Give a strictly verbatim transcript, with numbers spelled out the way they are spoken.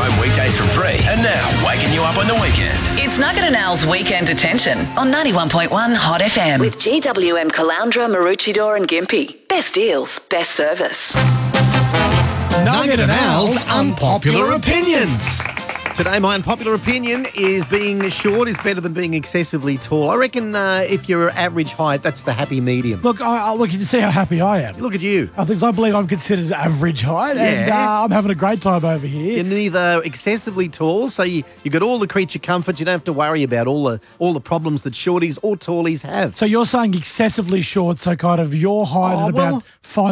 Crime weekdays from three, and now waking you up on the weekend. It's Nugget and Al's Weekend Detention on ninety-one point one Hot F M with G W M Caloundra, Maroochydore and Gympie. Best deals, best service. Nugget and Al's Unpopular Opinions. Today, my unpopular opinion is being short is better than being excessively tall. I reckon uh, if you're average height, that's the happy medium. Look, I, I, look, you can see how happy I am. Look at you. I think I believe I'm considered average height, and Yeah. uh, I'm having a great time over here. You're neither excessively tall, so you you got all the creature comforts. You don't have to worry about all the all the problems that shorties or tallies have. So you're saying excessively short, so kind of your height Oh, at well- about five